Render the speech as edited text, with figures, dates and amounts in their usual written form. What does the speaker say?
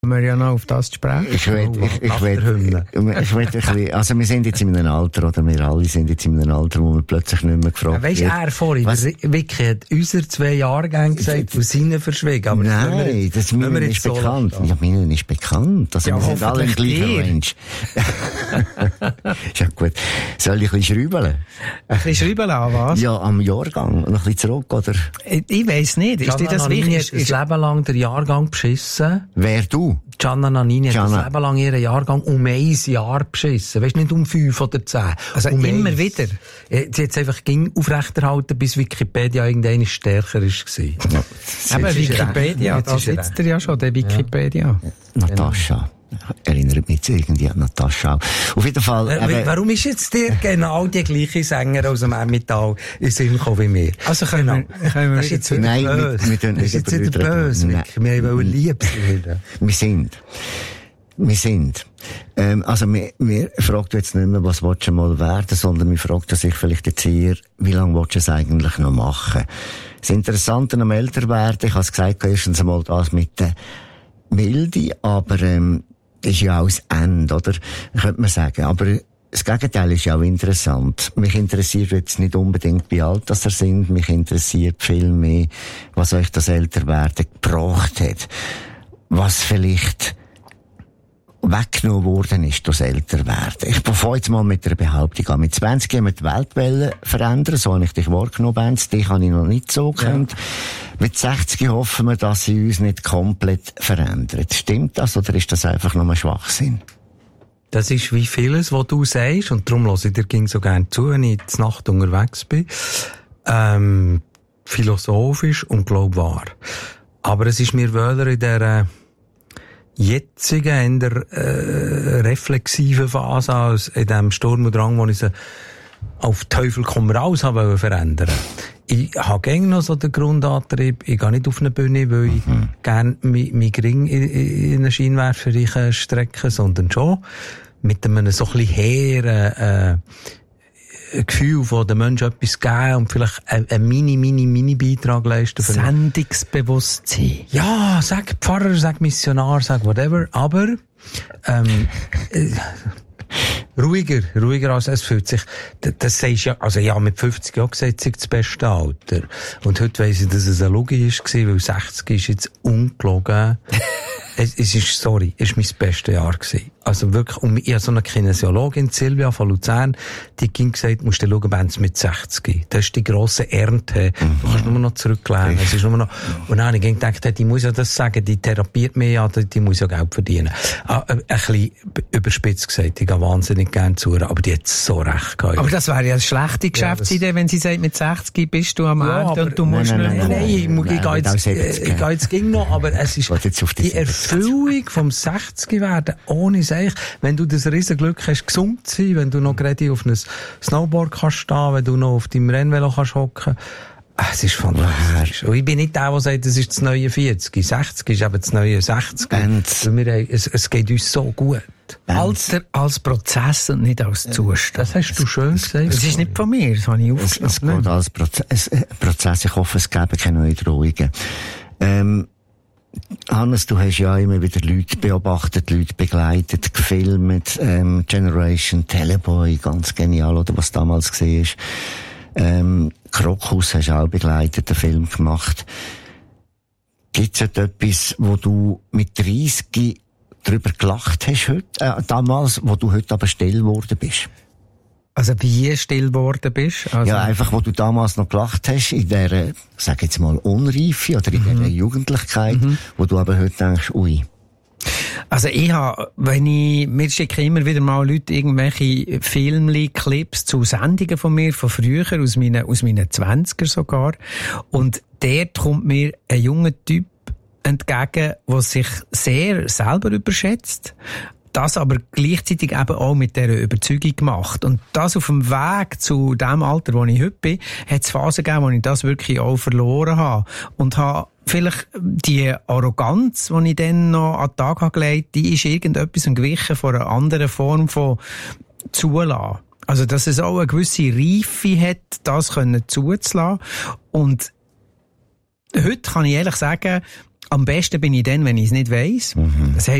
wir ja noch auf das zu sprechen. Ich will ein bisschen, also wir sind jetzt in einem Alter, oder wir alle sind jetzt in einem Alter, wo man plötzlich nicht mehr gefragt wird. Weisst du, vorhin, Vicky hat unsere 2 Jahrgänge gesagt, von seinen verschwiegen. Aber nein, das Minen ist bekannt. Ja, Minen ist bekannt. Also wir sind alle im gleichen Range. Ist ja gut. Soll ich ein bisschen schrauben? Ein bisschen schrauben an was? Ja, am Jahrgang. Noch ein bisschen zurück, oder? Ich weiss nicht. Ist dir das wichtig? Ist das Leben lang der Jahrgang beschissen? Wer, du? Gianna Nannini hat das Leben lang ihren Jahrgang um 1 Jahr beschissen. Weisst nicht um 5 oder 10. Also immer wieder. Sie hat es einfach aufrechterhalten, bis Wikipedia irgendwann stärker war. Ja, aber Wikipedia, da sitzt er ja schon, der Wikipedia. Ja. Natascha. Erinnert mich jetzt irgendwie an Natascha. Auf jeden Fall. Warum ist jetzt dir genau die gleiche Sänger aus dem Emmental in den Sinn gekommen wie mir? Also können wir das ist jetzt wieder böse. Das ist jetzt wieder böse. Wir wollen lieb sein. Wir sind. Also, wir fragt jetzt nicht mehr, was willst du mal werden, sondern wir fragt sich vielleicht jetzt eher, wie lange willst du es eigentlich noch machen? Das Interessante am Älterwerden, ich habe es gesagt, erstens einmal das mit der Milde, aber, das ist ja auch das Ende, oder? Könnte man sagen. Aber das Gegenteil ist ja auch interessant. Mich interessiert jetzt nicht unbedingt, wie alt das ihr sind. Mich interessiert viel mehr, was euch das Älterwerden gebracht hat. Was vielleicht weggenommen worden ist durch das Älterwerden. Ich fange jetzt mal mit einer Behauptung an. Mit 20 haben wir die Weltwelle verändern, so habe ich dich wahrgenommen, Benz. Dich habe ich noch nicht so gekannt. Mit 60 hoffen wir, dass sie uns nicht komplett verändert. Stimmt das, oder ist das einfach nur ein Schwachsinn? Das ist wie vieles, was du sagst, und darum höre ich dir so gerne zu, wenn ich zur Nacht unterwegs bin. Philosophisch und glaub wahr. Aber es ist mir wöhler in der jetzigen, in der reflexiven Phase, als in dem Sturm und Drang, wo ich sie auf Teufel komm raus habe verändern. Ich habe gerne noch so den Grundantrieb, ich gehe nicht auf eine Bühne, weil ich gerne mein Gring in einen Scheinwerfer strecke, sondern schon mit einem so ein bisschen hehren Gefühl von den Menschen etwas geben und vielleicht einen mini Beitrag leisten. Sendungsbewusstsein. Ja, sag Pfarrer, sag Missionar, sag whatever, aber ruhiger als es fühlt sich. Das sagst ja, also ja, mit 50 Jahren gesagt, es ist das beste Alter. Und heute weiss ich, dass es eine Logik war, weil 60 ist jetzt ungelogen. Es ist mein bestes Jahr gewesen. Also wirklich, ich habe so eine Kinesiologin, Silvia von Luzern, die ging gesagt, musst du schauen, wenn es mit 60. Das ist die grosse Ernte. Du kannst nur noch zurücklehnen. Es ist nur noch, und dann habe ich gedacht, die muss ja das sagen, die therapiert mich ja, die muss ja Geld verdienen. Ein bisschen überspitzt gesagt, ich gehe wahnsinnig gerne zu ihr, aber die hat so recht gehabt. Aber das wäre ja eine schlechte Geschäftsidee, wenn sie sagt, mit 60 bist du am Ende und du musst nicht. Nein, ich gehe jetzt ging noch, aber es ist die Erfüllung vom 60 werden, ohne Seich. Wenn du das Riesenglück hast, gesund zu sein, wenn du noch gerade auf einem Snowboard kannst stehen, wenn du noch auf deinem Rennvelo kannst hocken. Es ist fantastisch. Und ich bin nicht der sagt, das ist das neue 40. 60 ist eben das neue 60. Es geht uns so gut. Alter als Prozess und nicht als Zustand. Das hast du schön gesagt. Das ist nicht von mir, das habe ich aufgeschrieben. Es geht als Prozess. Ich hoffe, es gäbe keine Neudrohungen. Hannes, du hast ja immer wieder Leute beobachtet, Leute begleitet, gefilmt, Generation Teleboy, ganz genial, oder was damals war. Krokus hast du auch begleitet, einen Film gemacht. Gibt's etwas, wo du mit 30 drüber gelacht hast heute, damals, wo du heute aber still geworden bist? Also wie still geworden bist? Also ja, einfach, wo du damals noch gelacht hast, in der, sag jetzt mal, Unreife oder in der Jugendlichkeit, wo du aber heute denkst, ui. Also mir schicken immer wieder mal Leute irgendwelche Filmli-Clips zu Sendungen von mir, von früher, aus meinen 20er sogar. Und dort kommt mir ein junger Typ entgegen, der sich sehr selber überschätzt. Das aber gleichzeitig eben auch mit dieser Überzeugung gemacht. Und das auf dem Weg zu dem Alter, wo ich heute bin, hat es Phasen gegeben, wo ich das wirklich auch verloren habe. Und habe vielleicht die Arroganz, die ich dann noch an den Tag habe gelegt, die ist irgendetwas gewichen von einer anderen Form von Zulassen. Also, dass es auch eine gewisse Reife hat, das können zuzulassen. Und heute kann ich ehrlich sagen, am besten bin ich dann, wenn ich es nicht weiss. Das heisst,